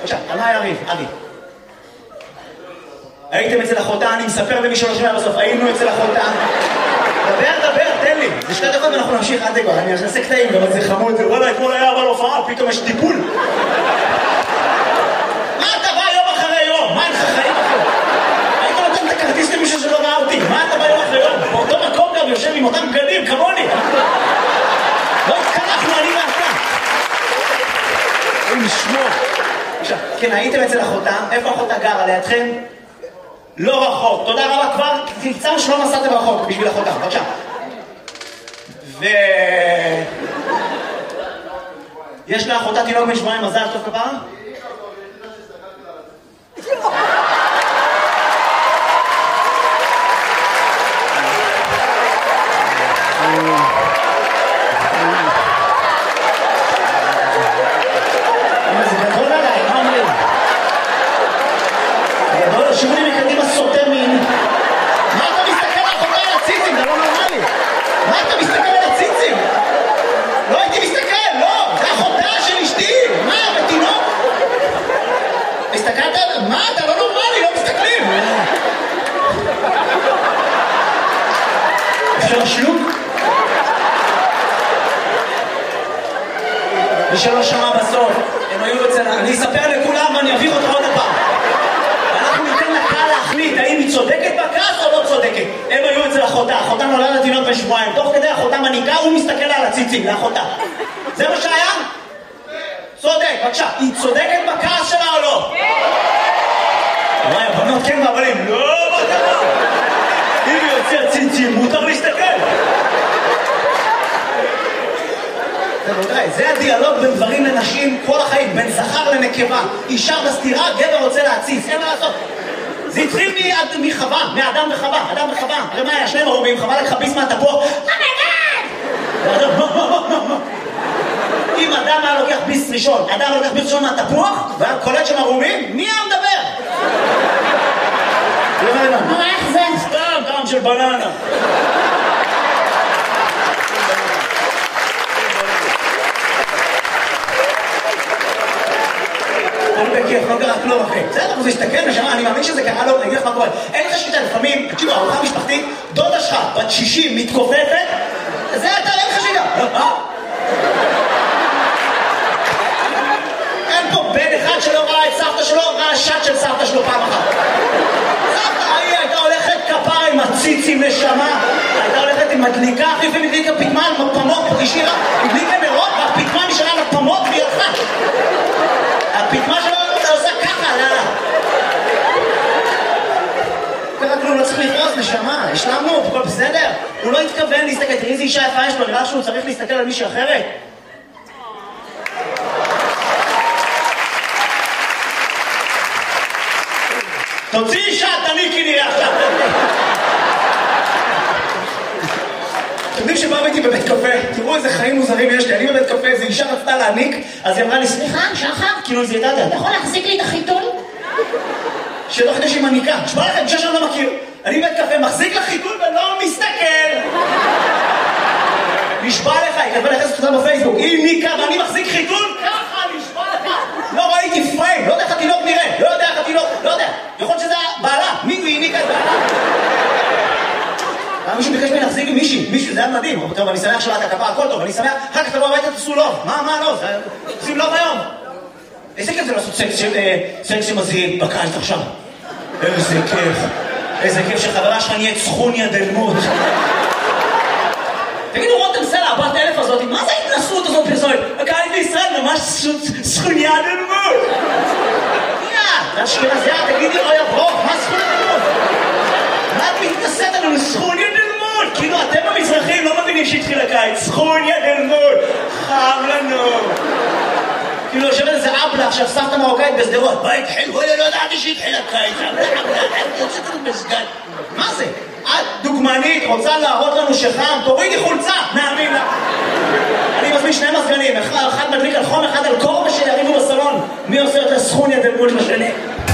בבקשה, על מה היה ריב? אבי. הייתם אצל אחותה, אני מספר למי שלא שומע בסוף, היינו אצל אחותה. דבר, תן לי. זה 2 דקות ואנחנו נמשיך עד דקות. אני אעשה קטעים, גם זה חמוד, וואלה, אתמול היה אבל הופעה, פתאום יש טיפול. מה אתה בא יום אחרי יום? מה אין לך חיים אחרי? היית נותן את הכרטיס למישהו שלא ראה אותי. מה אתה בא יום אחרי יום? באותו מקום גם יושב עם אותם בגדים, כמוני. לא התקלחנו, אני ואתה. אוי, נשמור. עכשיו, כן, הייתם אצל אחותה, איפה אחותה גרה? לידכם? לא רחוק. תודה רבה, כבר תמצא שלא נסעתם רחוק בשביל אחותה. בבקשה. יש לאחותה תינוק בן 7 מזל טוב כפרה? זה גדול עליי, מה אומרים? גדול, שימו לי מקדימה סוטה מין. מה אתה מסתכל על אחותה על הציצים? זה לא נורמלי. מה אתה מסתכל על הציצים? לא הייתי מסתכל, לא! זה אחותה של אשתי! מה, בתינוק? הסתכלת על... מה, אתה לא נורמלי, לא מסתכלים! אפשר שלוק? מי שלא שמע בסוף, הם היו אצל... אני אספר לכולם ואני אביך אותך עוד הפעם. אנחנו ניתן לקהל להחליט האם היא צודקת בכעס או לא צודקת. הם היו אצל אחותה, אחותה נולד לתינוק בן 7, תוך כדי אחותה מניקה, הוא מסתכל על הציצים, לאחותה. זה מה שהיה? צודק, בבקשה. היא צודקת בכעס שלה או לא? כן! וואי, הבנות כן והבנים, לא, מה קרה? אם היא יוצא ציצים, מותר להסתכל. זה הדיאלוג בין גברים לנשים כל החיים, בין זכר לנקבה. אישה בסתירה, גבר רוצה להציץ, אין מה לעשות. זה התחיל מחווה, מאדם וחווה, אדם וחווה. הרי מה היה? 2 ערומים, חווה לקחה ביס מהתפוח. אם אדם היה לוקח ביס ראשון, אדם לוקח ביס ראשון מהתפוח, והיה קולט שם ערומים, מי היה מדבר? מה, איך זה? סתם, טעם של בננה. אני בכיף, לא קרה כלום אחי. בסדר, הוא הסתכל נשמה, אני מאמין שזה קרה לו, אני אגיד לך מה קורה. אין לך שיטה, לפעמים, תקשיבו, ארוחה משפחתית, דודה שלך, בת 60, מתכופפת, זה אתה, אין לך שיטה. אין פה בן אחד שלא ראה את סבתא שלו, ראה שט של סבתא שלו פעם אחת. סבתא, הייתה הולכת כפרה עם הציצים נשמה, הייתה הולכת עם מדליקה, אחרי ומדליקה פתמן, פמות, השאירה, הדליקה נרות, והפתמן נשארה לפמות והיא הלכה. הפתמה שלו עושה ככה, ככה כלום, לא צריך לכעוס, נשמה, השלמנו, הכל בסדר. הוא לא התכוון להסתכל, תראי איזה אישה יפה יש לו, נראה שהוא צריך להסתכל על מישהי אחרת. תוציא אישה, תניקי נראה עכשיו. אתם יודעים שבאו איתי בבית קפה, תראו איזה חיים מוזרים יש לי, אני בבית קפה, איזו אישה רצתה להניק, אז היא אמרה לי, סליחה, שחר, כאילו היא זיהתה, אתה יכול להחזיק לי את החיתול? שלא חדש עם הניקה, נשמע לכם, אישה שאני לא מכיר, אני בבית קפה, מחזיק לך חיתול ולא מסתכל. נשבע לך, היא כתבה לחסת אותה בפייסבוק, היא ניקה ואני מחזיק חיתול, ככה נשבע לך. לא ראיתי פריים, לא יודע איך התינוק נראה, לא יודע איך התינוק, לא יודע, יכול להיות שזה בעלה, מי היא ניקה את בעלה? מישהו ביקש ממני להחזיק עם מישהו, זה היה מדהים. טוב, אני שמח שלאת הכפה, הכל טוב, אני שמח, אחר כך תבוא הביתה, תעשו לוב. מה לוב? עושים לוב היום. איזה כיף זה לעשות סקס שמזהים בקיץ עכשיו. איזה כיף שחברה שלך נהיית סכוניה דלמות. תגידו, רותם סלע, הבת אלף הזאת, מה זה ההתנסות הזאת פרסומת? הקיץ בישראל ממש סכוניה דלמות. זה אשכנזיה, תגידי, אוי הברוך, מה סכוניה דלמות? מה את מתנסית עלינו? סכוניה דלמות! כאילו אתם המזרחים לא מבינים שהתחיל הקיץ. סכוניה דלמות! חם לנו! כאילו יושבת איזה אבלה עכשיו, סבתא מרוקאית בסדרות. מה התחיל? לא ידעתי שהתחיל הקיץ. יוצאת לנו בסגן. מה זה? את דוגמנית, רוצה להראות לנו שחם? תורידי חולצה! נאמין לה! אני מזמין 2 מזגנים, אחד מדליק על חום, אחד על קור, ושיריבו בסלון. מי עושה את הסכוניה דלמות לשני?